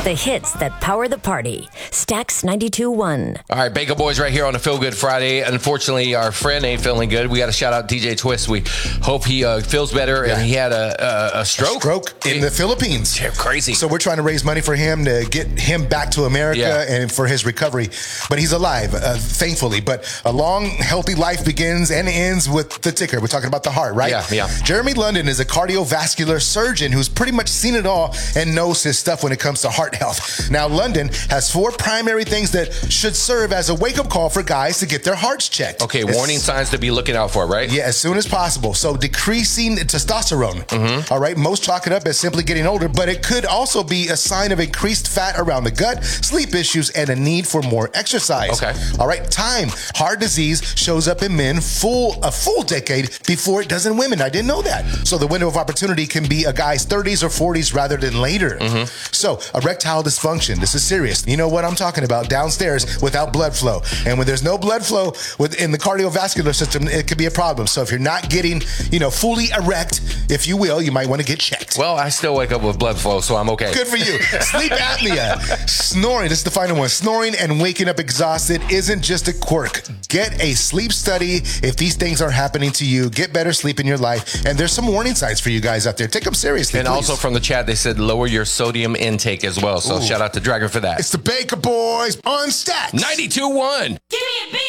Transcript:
The hits that power the party. Stax 92.1. All right, Baker Boys right here on a Feel Good Friday. Unfortunately, our friend ain't feeling good. We got to shout out DJ Twist. We hope he feels better. And he had a stroke. A stroke in the Philippines. Yeah, crazy. So we're trying to raise money for him to get him back to America and for his recovery. But he's alive, thankfully. But a long, healthy life begins and ends with the ticker. We're talking about the heart, right? Yeah. Jeremy London is a cardiovascular surgeon who's pretty much seen it all and knows his stuff when it comes to heart health. Now, London has 4 primary things that should serve as a wake-up call for guys to get their hearts checked. Okay, warning signs to be looking out for, right? Yeah, as soon as possible. So decreasing testosterone. All right, most chalk it up as simply getting older, but it could also be a sign of increased fat around the gut, sleep issues, and a need for more exercise. Okay. All right, time. Heart disease shows up in men a full decade before it does in women. I didn't know that. So the window of opportunity can be a guy's 30s or 40s rather than later. So erectile dysfunction. This is serious. You know what I'm talking about. Downstairs without blood flow. And when there's no blood flow within the cardiovascular system, it could be a problem. So if you're not getting, fully erect, if you will, you might want to get checked. Well, I still wake up with blood flow, so I'm okay. Good for you. Sleep apnea. Snoring. This is the final one. Snoring and waking up exhausted isn't just a quirk. Get a sleep study if these things are happening to you. Get better sleep in your life. And there's some warning signs for you guys out there. Take them seriously, And please. also from the chat, they said lower your sodium intake as well. So shout out to Dragon for that. It's the Baker Boys on Stax 92.1. Give me a beat.